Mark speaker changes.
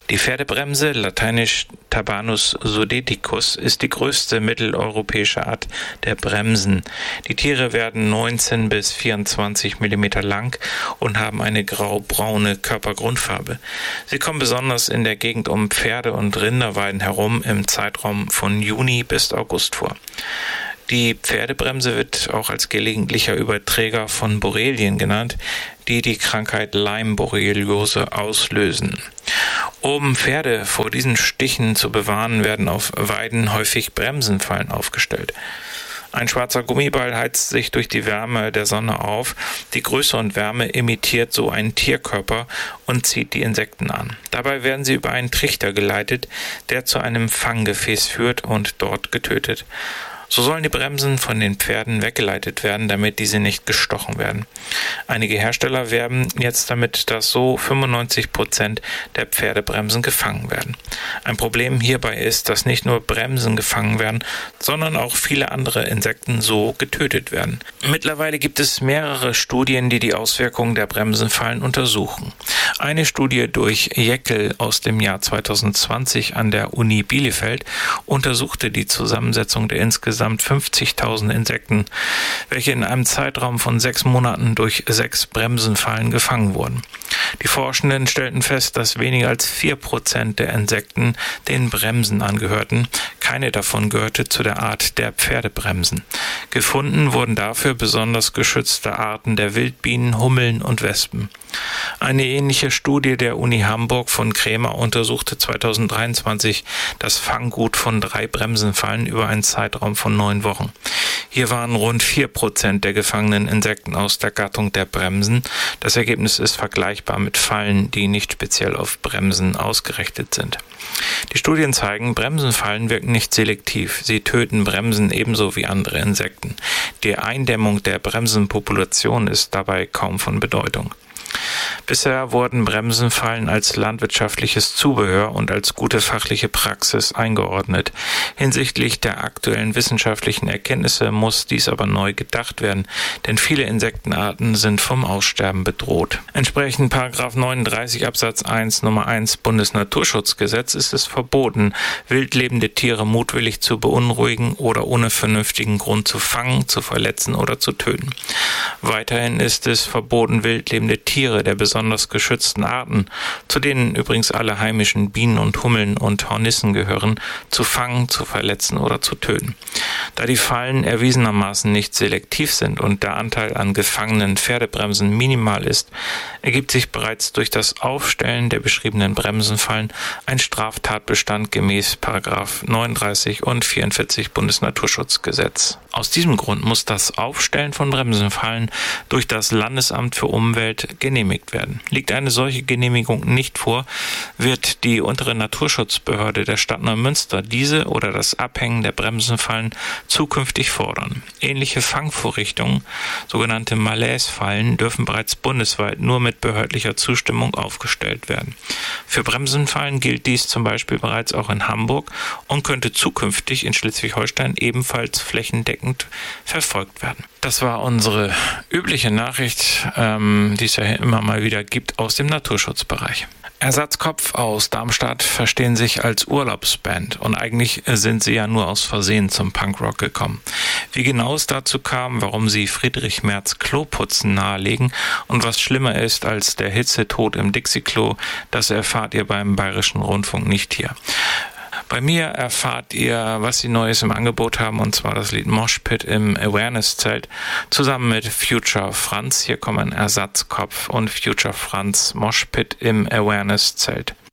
Speaker 1: Die Pferdebremse, lateinisch Tabanus sudeticus, ist die größte mitteleuropäische Art der Bremsen. Die Tiere werden 19 bis 24 mm lang und haben eine grau-braune Körpergrundfarbe. Sie kommen besonders in der Gegend um Pferde- und Rinderweiden herum im Zeitraum von Juni bis August vor. Die Pferdebremse wird auch als gelegentlicher Überträger von Borrelien genannt, die die Krankheit Lyme-Borreliose auslösen. Um Pferde vor diesen Stichen zu bewahren, werden auf Weiden häufig Bremsenfallen aufgestellt. Ein schwarzer Gummiball heizt sich durch die Wärme der Sonne auf. Die Größe und Wärme imitiert so einen Tierkörper und zieht die Insekten an. Dabei werden sie über einen Trichter geleitet, der zu einem Fanggefäß führt und dort getötet. So sollen die Bremsen von den Pferden weggeleitet werden, damit diese nicht gestochen werden. Einige Hersteller werben jetzt damit, dass so 95% der Pferdebremsen gefangen werden. Ein Problem hierbei ist, dass nicht nur Bremsen gefangen werden, sondern auch viele andere Insekten so getötet werden. Mittlerweile gibt es mehrere Studien, die die Auswirkungen der Bremsenfallen untersuchen. Eine Studie durch Jäckel aus dem Jahr 2020 an der Uni Bielefeld untersuchte die Zusammensetzung der insgesamt 50.000 Insekten, welche in einem Zeitraum von 6 Monaten durch 6 Bremsenfallen gefangen wurden. Die Forschenden stellten fest, dass weniger als 4% der Insekten den Bremsen angehörten. Keine davon gehörte zu der Art der Pferdebremsen. Gefunden wurden dafür besonders geschützte Arten der Wildbienen, Hummeln und Wespen. Eine ähnliche Studie der Uni Hamburg von Krämer untersuchte 2023 das Fanggut von 3 Bremsenfallen über einen Zeitraum von 9 Wochen. Hier waren rund 4% der gefangenen Insekten aus der Gattung der Bremsen. Das Ergebnis ist vergleichbar mit Fallen, die nicht speziell auf Bremsen ausgerichtet sind. Die Studien zeigen, Bremsenfallen wirken nicht selektiv. Sie töten Bremsen ebenso wie andere Insekten. Die Eindämmung der Bremsenpopulation ist dabei kaum von Bedeutung. Bisher wurden Bremsenfallen als landwirtschaftliches Zubehör und als gute fachliche Praxis eingeordnet. Hinsichtlich der aktuellen wissenschaftlichen Erkenntnisse muss dies aber neu gedacht werden, denn viele Insektenarten sind vom Aussterben bedroht. Entsprechend § 39 Absatz 1 Nummer 1 Bundesnaturschutzgesetz ist es verboten, wildlebende Tiere mutwillig zu beunruhigen oder ohne vernünftigen Grund zu fangen, zu verletzen oder zu töten. Weiterhin ist es verboten, wildlebende Tiere der besonders geschützten Arten, zu denen übrigens alle heimischen Bienen und Hummeln und Hornissen gehören, zu fangen, zu verletzen oder zu töten. Da die Fallen erwiesenermaßen nicht selektiv sind und der Anteil an gefangenen Pferdebremsen minimal ist, ergibt sich bereits durch das Aufstellen der beschriebenen Bremsenfallen ein Straftatbestand gemäß § 39 und 44 Bundesnaturschutzgesetz. Aus diesem Grund muss das Aufstellen von Bremsenfallen durch das Landesamt für Umwelt genehmigt werden. Liegt eine solche Genehmigung nicht vor, wird die untere Naturschutzbehörde der Stadt Neumünster diese oder das Abhängen der Bremsenfallen zukünftig fordern. Ähnliche Fangvorrichtungen, sogenannte Malaise-Fallen, dürfen bereits bundesweit nur mit behördlicher Zustimmung aufgestellt werden. Für Bremsenfallen gilt dies zum Beispiel bereits auch in Hamburg und könnte zukünftig in Schleswig-Holstein ebenfalls flächendeckend verfolgt werden. Das war unsere übliche Nachricht, die es ja immer mal wieder gibt aus dem Naturschutzbereich. Ersatzkopf aus Darmstadt verstehen sich als Urlaubsband und eigentlich sind sie ja nur aus Versehen zum Punkrock gekommen. Wie genau es dazu kam, warum sie Friedrich Merz Kloputzen nahelegen und was schlimmer ist als der Hitzetod im Dixie-Klo, das erfahrt ihr beim Bayerischen Rundfunk nicht hier. Bei mir erfahrt ihr, was sie Neues im Angebot haben, und zwar das Lied Moshpit im Awareness-Zelt zusammen mit Future Franz. Hier kommen Ersatzkopf und Future Franz, Moshpit im Awareness-Zelt.